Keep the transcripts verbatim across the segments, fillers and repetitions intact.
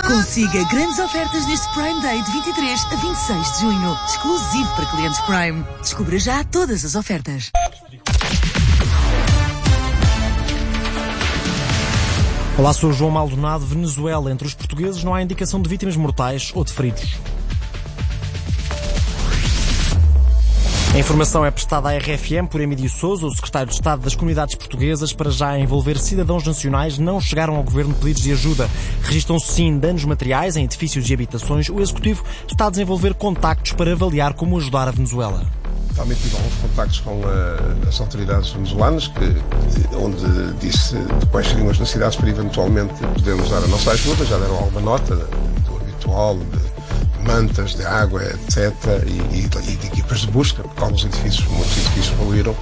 Consiga grandes ofertas neste Prime Day de vinte e três a vinte e seis de junho. Exclusivo para clientes Prime. Descubra já todas as ofertas. Olá, sou o João Maldonado. Venezuela. Entre os portugueses não há indicação de vítimas mortais ou de feridos. A informação é prestada à R F M por Emílio Sousa, o secretário de Estado das Comunidades Portuguesas. Para já a envolver cidadãos nacionais, não chegaram ao governo pedidos de ajuda. Registram-se sim danos materiais em edifícios e habitações. O Executivo está a desenvolver contactos para avaliar como ajudar a Venezuela. Realmente tive alguns contactos com uh, as autoridades venezuelanas, que, onde disse depois seriam as necessidades para eventualmente podermos dar a nossa ajuda. Já deram alguma nota do habitual, de mantas, de água, etcétera, e, e, e de equipas de busca, porque alguns edifícios, muitos edifícios poluíram,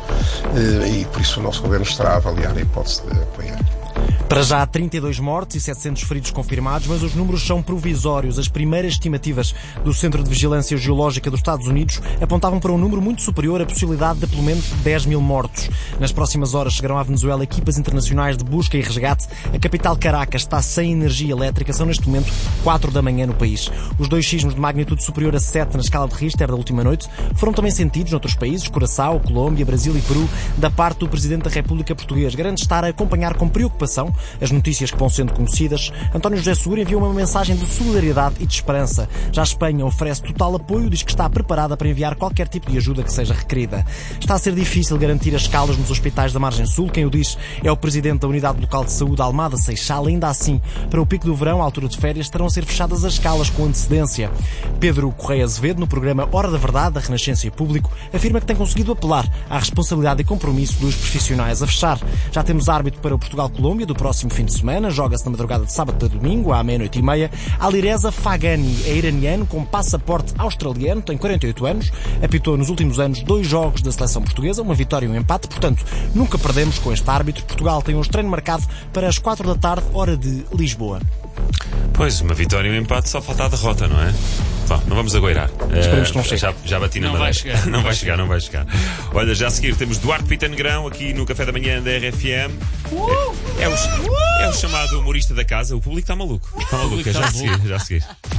e por isso o nosso governo estará a avaliar a hipótese de apoiar. Para já há trinta e dois mortos e setecentos feridos confirmados, mas os números são provisórios. As primeiras estimativas do Centro de Vigilância Geológica dos Estados Unidos apontavam para um número muito superior à possibilidade de pelo menos dez mil mortos. Nas próximas horas chegarão à Venezuela equipas internacionais de busca e resgate. A capital Caracas está sem energia elétrica. São neste momento quatro da manhã no país. Os dois sismos de magnitude superior a sete na escala de Richter da última noite foram também sentidos noutros países, Curaçao, Colômbia, Brasil e Peru, da parte do Presidente da República Portuguesa. Garante estar a acompanhar com preocupação as notícias que vão sendo conhecidas. António José Seguro enviou uma mensagem de solidariedade e de esperança. Já a Espanha oferece total apoio, diz que está preparada para enviar qualquer tipo de ajuda que seja requerida. Está a ser difícil garantir as escalas nos hospitais da Margem Sul. Quem o diz é o Presidente da Unidade Local de Saúde, Almada Seixal. Ainda assim, para o pico do verão, à altura de férias, terão a ser fechadas as escalas com antecedência. Pedro Correia Azevedo, no programa Hora da Verdade, da Renascença e Público, afirma que tem conseguido apelar à responsabilidade e compromisso dos profissionais a fechar. Já temos árbitro para o Portugal-Colômbia do próximo fim de semana. Joga-se na madrugada de sábado para domingo, à meia-noite e meia. Alireza Fagani é iraniano com passaporte australiano, tem quarenta e oito anos, apitou nos últimos anos dois jogos da seleção portuguesa, uma vitória e um empate, portanto, nunca perdemos com este árbitro. Portugal tem um treino marcado para as quatro da tarde, hora de Lisboa. Pois, uma vitória e um empate, só falta a derrota, não é? Bom, não vamos agoirar. Esperemos que não uh, chegue. Já, já bati na não madeira. Vai chegar, não vai chegar, não vai chegar. Olha, já a seguir temos Duarte Pita Negrão aqui no Café da Manhã da R F M. Uh, é, é, o, é o chamado humorista da casa. O público está maluco. Está maluco, é já a seguir, já a seguir.